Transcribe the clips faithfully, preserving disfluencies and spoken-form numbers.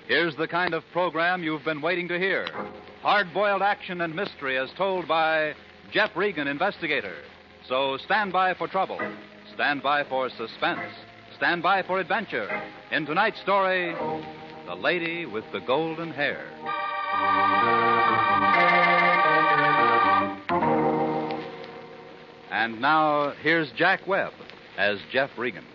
Here's the kind of program you've been waiting to hear. Hard-boiled action and mystery as told by Jeff Regan, investigator. So stand by for trouble. Stand by for suspense. Stand by for adventure. In tonight's story, The Lady with the Golden Hair. And now, here's Jack Webb as Jeff Regan.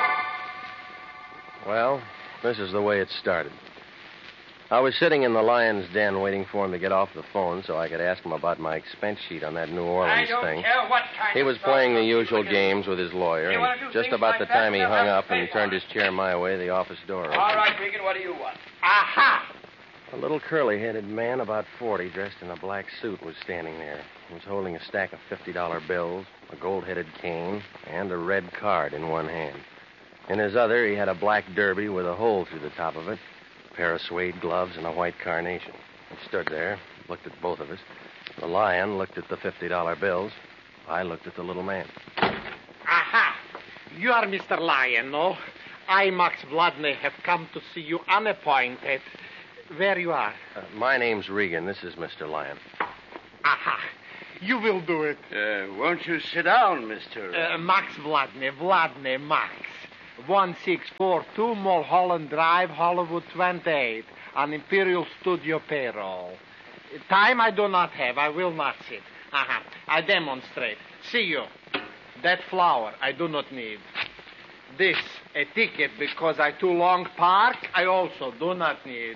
Well, this is the way it started. I was sitting in the lion's den waiting for him to get off the phone so I could ask him about my expense sheet on that New Orleans I don't thing. care what kind He was of playing the stuff. usual games with his lawyer, You wanna do and just things about like the that, time he you'll hung have up to and pay turned for his chair my way, the office door opened. All right, Regan, what do you want? Aha! A little curly-headed man, about forty, dressed in a black suit, was standing there. He was holding a stack of fifty-dollar bills, a gold-headed cane, and a red card in one hand. In his other, he had a black derby with a hole through the top of it, a pair of suede gloves, and a white carnation. He stood there, looked at both of us. The lion looked at the fifty-dollar bills. I looked at the little man. Aha! You are Mister Lion, no? I, Max Vladney, have come to see you unappointed. Where you are? Uh, my name's Regan. This is Mister Lion. Aha! You will do it. Uh, won't you sit down, Mister Uh, Max Vladney, Vladney, Max. one six four two Mulholland Drive, Hollywood twenty-eight, on Imperial Studio payroll. Time I do not have. I will not sit. Aha. I demonstrate. See you. That flower I do not need. This, a ticket because I too long park, I also do not need.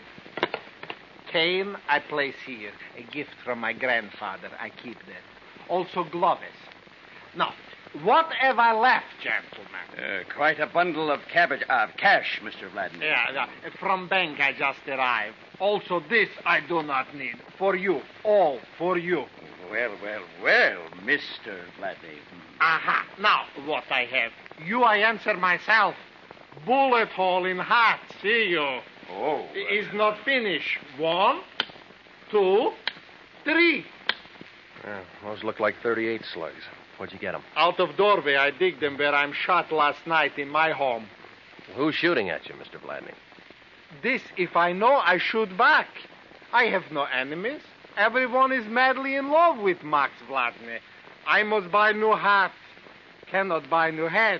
Cane I place here. A gift from my grandfather. I keep that. Also gloves. Now, what have I left, gentlemen? Uh, quite a bundle of cabbage, uh, cash, Mister Vladimir. Yeah, yeah, from bank I just arrived. Also this I do not need. For you. All for you. Well, well, well, Mister Vladimir. Aha. Now, what I have. You I answer myself. Bullet hole in hat. See you. Oh. I- Is not finished. One, two, three. Yeah, those look like thirty-eight slugs. Where'd you get them? Out of doorway, I dig them where I'm shot last night in my home. Who's shooting at you, Mister Vladney? This, if I know, I shoot back. I have no enemies. Everyone is madly in love with Max Vladney. I must buy new hat. Cannot buy new hat.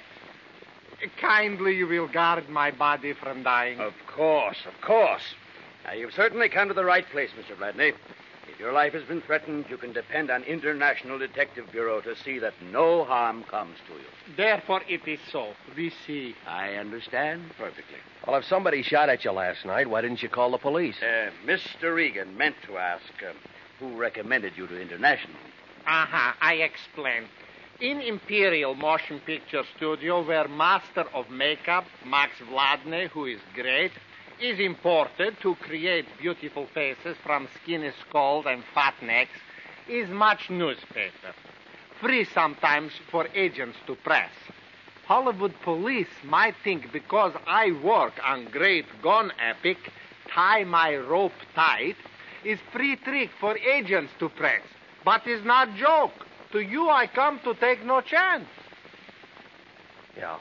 Kindly you will guard my body from dying. Of course, of course. Now, you've certainly come to the right place, Mister Vladney. If your life has been threatened, you can depend on International Detective Bureau to see that no harm comes to you. Therefore it is so. We see. I understand perfectly. Well, if somebody shot at you last night, why didn't you call the police? Uh, Mister Regan meant to ask um, who recommended you to International. Aha, I explain. In Imperial Motion Picture Studio, where master of makeup, Max Vladney, who is great, is imported to create beautiful faces from skinny skulls and fat necks, is much newspaper. Free sometimes for agents to press. Hollywood police might think because I work on great gun epic, tie my rope tight, is free trick for agents to press. But is not joke. To you I come to take no chance. Yeah.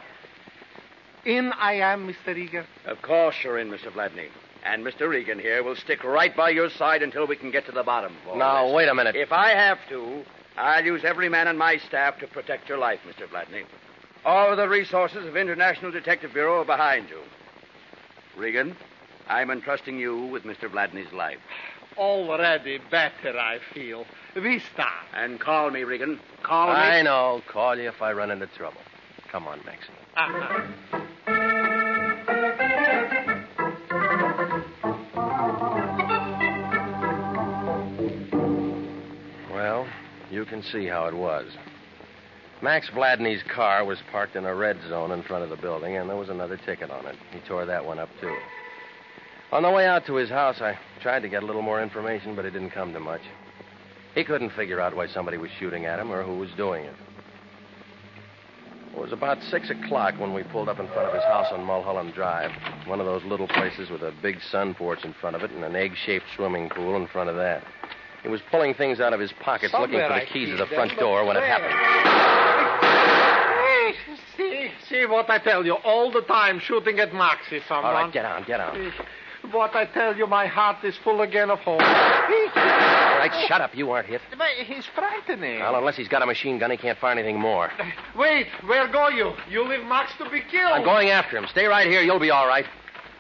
In I am, Mister Regan. Of course you're in, Mister Vladney. And Mister Regan here will stick right by your side until we can get to the bottom of all Now, this. wait a minute. If I have to, I'll use every man on my staff to protect your life, Mister Vladney. All of the resources of International Detective Bureau are behind you. Regan, I'm entrusting you with Mister Vladney's life. Already better, I feel. We start. And call me, Regan. Call me. I know. Call you if I run into trouble. Come on, Maxie. Uh-huh. Well, you can see how it was. Max Vladney's car was parked in a red zone in front of the building, and there was another ticket on it. He tore that one up, too. On the way out to his house, I tried to get a little more information, but it didn't come to much. He couldn't figure out why somebody was shooting at him or who was doing it. It was about six o'clock when we pulled up in front of his house on Mulholland Drive, one of those little places with a big sun porch in front of it and an egg-shaped swimming pool in front of that. He was pulling things out of his pockets, Somewhere looking for the I keys see to the them, front but door when it where? happened. Hey, see, see what I tell you. All the time shooting at Maxie, someone. All right, get on, get on. But I tell you, my heart is full again of hope. All right, shut up. You aren't hit. But he's frightening. Well, unless he's got a machine gun, he can't find anything more. Wait, where go you? You leave Max to be killed. I'm going after him. Stay right here. You'll be all right.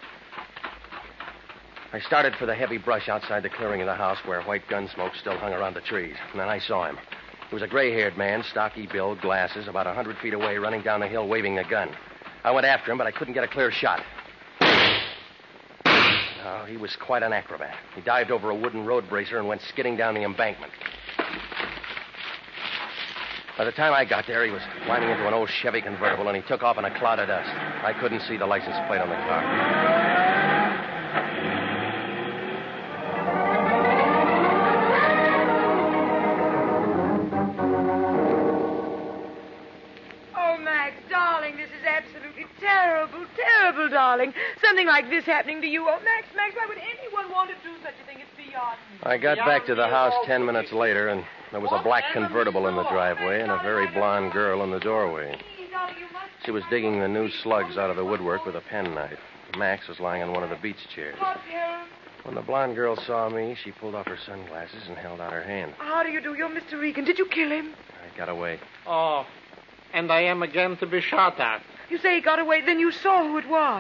I started for the heavy brush outside the clearing of the house where white gun smoke still hung around the trees. And then I saw him. He was a gray-haired man, stocky build, glasses, about a hundred feet away, running down the hill waving a gun. I went after him, but I couldn't get a clear shot. Oh, he was quite an acrobat. He dived over a wooden road bracer and went skidding down the embankment. By the time I got there, he was climbing into an old Chevy convertible, and he took off in a cloud of dust. I couldn't see the license plate on the car. Terrible, terrible, darling. Something like this happening to you. Oh, Max, Max, why would anyone want to do such a thing? It's beyond me. I got Beyond back to the me house also. ten minutes later, and there was a black convertible in the driveway and a very blonde girl in the doorway. Please, darling, you must... She was digging the new slugs out of the woodwork with a penknife. Max was lying on one of the beach chairs. Oh, terrible. When the blonde girl saw me, she pulled off her sunglasses and held out her hand. How do you do? You're Mister Regan. Did you kill him? I got away. Oh, and I am again to be shot at. You say he got away, then you saw who it was.